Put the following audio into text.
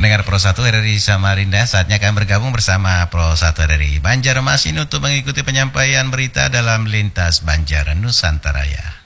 pendengar Pro 1 RRI Samarinda, saatnya kami bergabung bersama Pro 1 RRI Banjarmasin untuk mengikuti penyampaian berita dalam Lintas Banjar Nusantara.